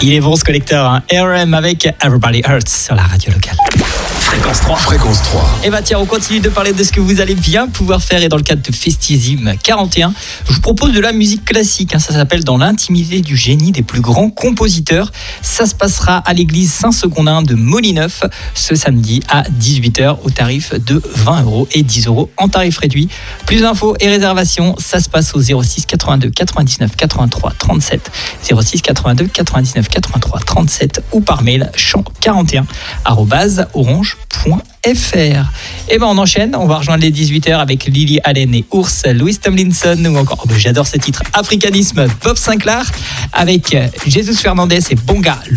Il est bon ce collecteur, hein. RM avec Everybody Hurts sur la radio locale. Fréquence 3. Fréquence 3. Et tiens, on continue de parler de ce que vous allez bien pouvoir faire. Et dans le cadre de Festisime 41, je vous propose de la musique classique. Ça s'appelle Dans l'intimité du génie des plus grands compositeurs. Ça se passera à l'église Saint-Secondin de Molineuf ce samedi à 18h au tarif de 20 € et 10 € en tarif réduit. Plus d'infos et réservations, ça se passe au 06 82 99 83 37, 06 82 99 83 37 ou par mail chant41@orange.fr. Et on enchaîne, on va rejoindre les 18h avec Lily Allen et Ours, Louis Tomlinson ou encore, j'adore ce titre, Africanisme, Bob Sinclair avec Jesus Fernandez et Bonga.